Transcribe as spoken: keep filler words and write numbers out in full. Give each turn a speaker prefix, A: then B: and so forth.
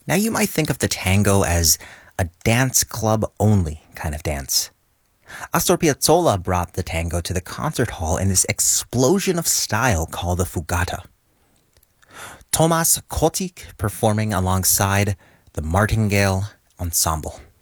A: Now you might think of the tango as a dance club only kind of dance. Astor Piazzolla brought the tango to the concert hall in this explosion of style called the Fugata. Thomas Kotik performing alongside the Martingale Ensemble.